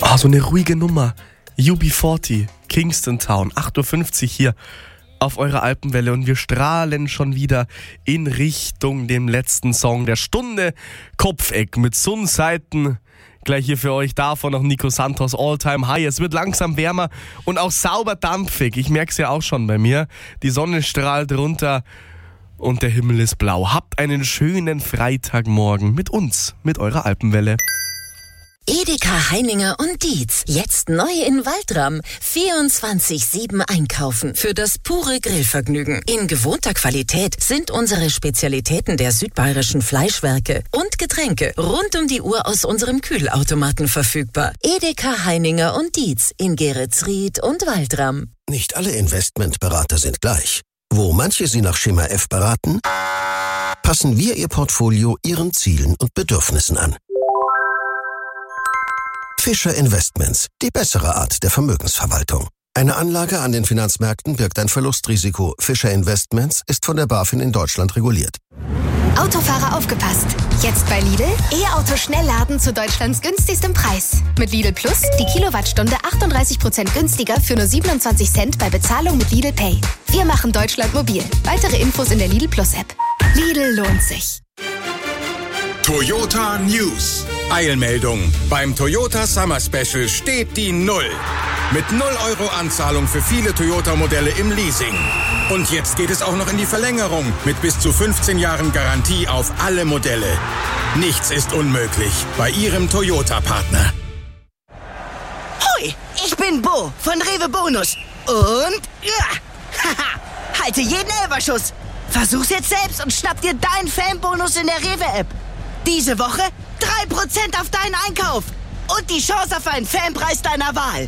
So eine ruhige Nummer. UB40, Kingston Town, 8.50 Uhr hier auf eurer Alpenwelle und wir strahlen schon wieder in Richtung dem letzten Song der Stunde. Kopfeck mit Sonnenseiten. Gleich hier für euch davon noch Nico Santos All-Time High. Es wird langsam wärmer und auch sauber dampfig. Ich merke es ja auch schon bei mir. Die Sonne strahlt runter und der Himmel ist blau. Habt einen schönen Freitagmorgen mit uns, mit eurer Alpenwelle. Edeka Heininger und Dietz. Jetzt neu in Waldram. 24/7 einkaufen für das pure Grillvergnügen. In gewohnter Qualität sind unsere Spezialitäten der südbayerischen Fleischwerke und Getränke rund um die Uhr aus unserem Kühlautomaten verfügbar. Edeka Heininger und Dietz in Geretsried und Waldram. Nicht alle Investmentberater sind gleich. Wo manche Sie nach Schema F beraten, passen wir Ihr Portfolio Ihren Zielen und Bedürfnissen an. Fischer Investments, die bessere Art der Vermögensverwaltung. Eine Anlage an den Finanzmärkten birgt ein Verlustrisiko. Fischer Investments ist von der BaFin in Deutschland reguliert. Autofahrer aufgepasst! Jetzt bei Lidl E-Auto Schnellladen zu Deutschlands günstigstem Preis. Mit Lidl Plus die Kilowattstunde 38% günstiger für nur 27 Cent bei Bezahlung mit Lidl Pay. Wir machen Deutschland mobil. Weitere Infos in der Lidl Plus App. Lidl lohnt sich. Toyota News. Eilmeldung. Beim Toyota Summer Special steht die 0. Mit 0 € Anzahlung für viele Toyota-Modelle im Leasing. Und jetzt geht es auch noch in die Verlängerung mit bis zu 15 Jahren Garantie auf alle Modelle. Nichts ist unmöglich bei Ihrem Toyota-Partner. Hoi, ich bin Bo von Rewe Bonus. Und halte jeden Elferschuss. Versuch's jetzt selbst und schnapp dir deinen Fanbonus in der Rewe-App. Diese Woche 3% auf deinen Einkauf und die Chance auf einen Fanpreis deiner Wahl.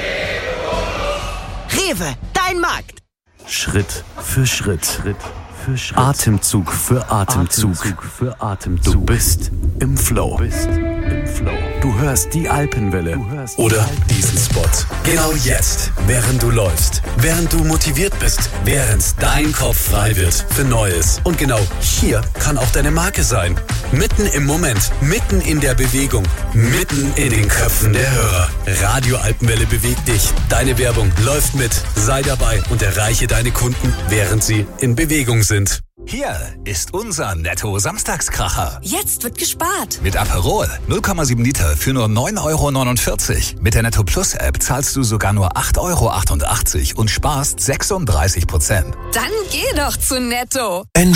Rewe, dein Markt. Schritt für Schritt. Atemzug für Atemzug. Du bist im Flow. Du hörst die Alpenwelle oder diesen Spot. Genau jetzt, während du läufst, während du motiviert bist, während dein Kopf frei wird für Neues. Und genau hier kann auch deine Marke sein. Mitten im Moment, mitten in der Bewegung, mitten in den Köpfen der Hörer. Radio Alpenwelle bewegt dich. Deine Werbung läuft mit. Sei dabei und erreiche deine Kunden, während sie in Bewegung sind. Hier ist unser Netto-Samstagskracher. Jetzt wird gespart. Mit Aperol 0,7 Liter für nur 9,49 €. Mit der Netto Plus App zahlst du sogar nur 8,88 € und sparst 36%. Dann geh doch zu Netto.